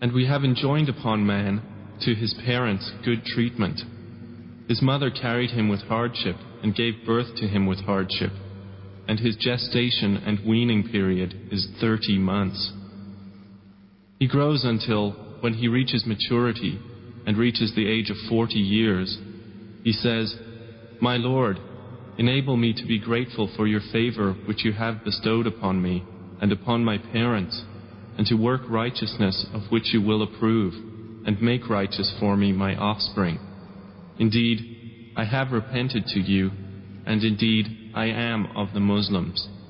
And we have enjoined upon man to his parents good treatment. His mother carried him with hardship and gave birth to him with hardship, and his gestation and weaning period is 30 months. He grows until, when he reaches maturity and reaches the age of 40 years, he says, "My Lord, enable me to be grateful for your favor which you have bestowed upon me and upon my parents, and to work righteousness of which you will approve, and make righteous for me my offspring. Indeed, I have repented to you, and indeed I am of the Muslims."